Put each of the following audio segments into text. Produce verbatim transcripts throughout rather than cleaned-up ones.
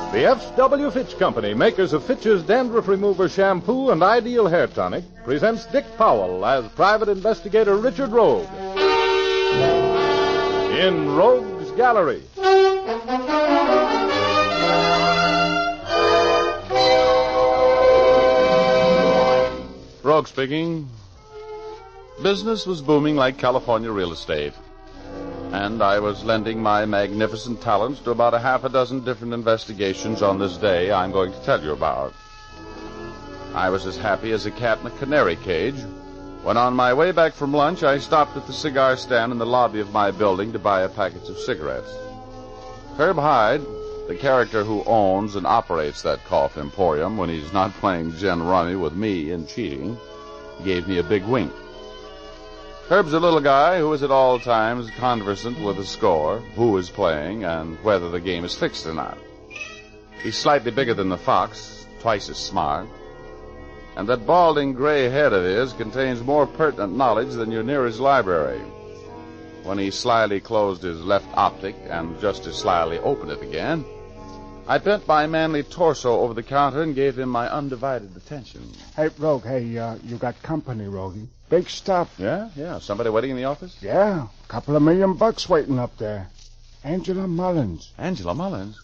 The F W. Fitch Company, makers of Fitch's Dandruff Remover Shampoo and Ideal Hair Tonic, presents Dick Powell as Private Investigator Richard Rogue in Rogue's Gallery. Rogue speaking. Business was booming like California real estate. And I was lending my magnificent talents to about a half a dozen different investigations on this day I'm going to tell you about. I was as happy as a cat in a canary cage when on my way back from lunch I stopped at the cigar stand in the lobby of my building to buy a package of cigarettes. Herb Hyde, the character who owns and operates that cough emporium when he's not playing gin rummy with me and cheating, gave me a big wink. Herb's a little guy who is at all times conversant with the score, who is playing, and whether the game is fixed or not. He's slightly bigger than the fox, twice as smart, and that balding gray head of his contains more pertinent knowledge than your nearest library. When he slyly closed his left optic and just as slyly opened it again, I bent my manly torso over the counter and gave him my undivided attention. Hey, Rogue, hey, uh, you got company, Rogie. Big stuff. Yeah, yeah. Somebody waiting in the office? Yeah, a couple of million bucks waiting up there. Angela Mullins. Angela Mullins?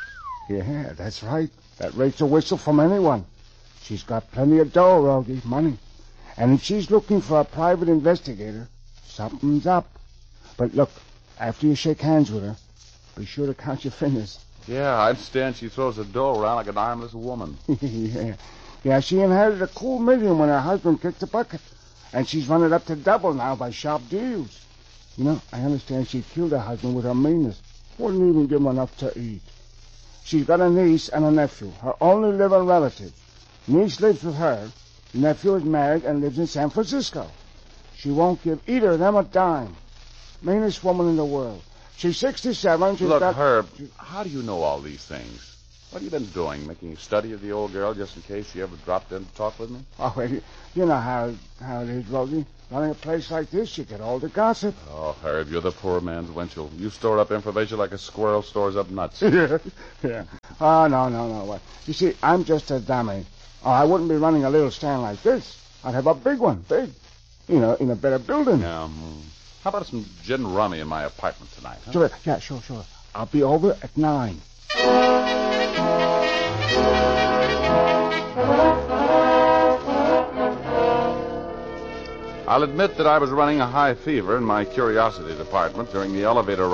Yeah, that's right. That rates a whistle from anyone. She's got plenty of dough, Rogie, money. And if she's looking for a private investigator, something's up. But look, after you shake hands with her, be sure to count your fingers. Yeah, I understand she throws the dough around like an armless woman. yeah. Yeah, she inherited a cool million when her husband kicked the bucket. And she's run it up to double now by sharp deals. You know, I understand she killed her husband with her meanness. Wouldn't even give him enough to eat. She's got a niece and a nephew, her only living relative. Niece lives with her. Nephew is married and lives in San Francisco. She won't give either of them a dime. Meanest woman in the world. She's sixty-seven. She's Look, got... Herb, how do you know all these things? What have you been doing? Making a study of the old girl just in case she ever dropped in to talk with me? Oh, well, you, you know how, how it is, Rogie. Running a place like this, you get all the gossip. Oh, Herb, you're the poor man's Winchell. You store up information like a squirrel stores up nuts. yeah, yeah. Oh, no, no, no. Well, you see, I'm just a dummy. Oh, I wouldn't be running a little stand like this. I'd have a big one, big. You know, in a better building. Yeah. mm. How about some gin rummy in my apartment tonight, huh? Sure, yeah, sure, sure. I'll be over at nine. I'll admit that I was running a high fever in my curiosity department during the elevator